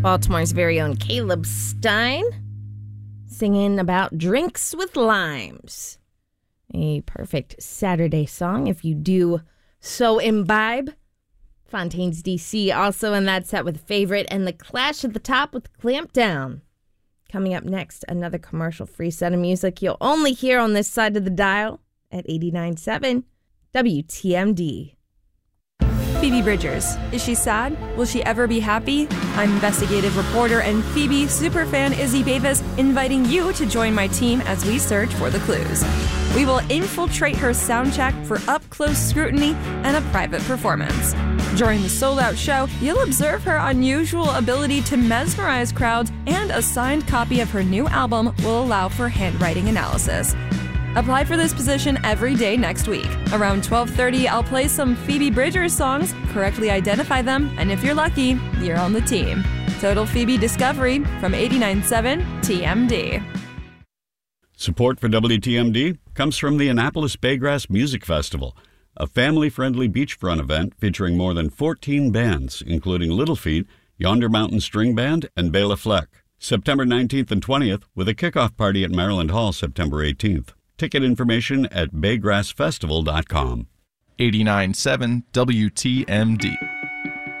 Baltimore's very own Caleb Stein, singing about drinks with limes. A perfect Saturday song if you do so imbibe. Fontaines DC also in that set with Favorite, and The Clash at the top with Clamp Down. Coming up next, another commercial-free set of music you'll only hear on this side of the dial at 89.7 WTMD. Phoebe Bridgers. Is she sad? Will she ever be happy? I'm investigative reporter and Phoebe superfan Izzy Davis, inviting you to join my team as we search for the clues. We will infiltrate her soundcheck for up-close scrutiny and a private performance. During the sold-out show, you'll observe her unusual ability to mesmerize crowds, and a signed copy of her new album will allow for handwriting analysis. Apply for this position every day next week. Around 12:30, I'll play some Phoebe Bridgers songs, correctly identify them, and if you're lucky, you're on the team. Total Phoebe discovery from 89.7 TMD. Support for WTMD comes from the Annapolis Baygrass Music Festival, a family-friendly beachfront event featuring more than 14 bands, including Little Feat, Yonder Mountain String Band, and Bela Fleck. September 19th and 20th, with a kickoff party at Maryland Hall September 18th. Ticket information at baygrassfestival.com. 89.7 WTMD.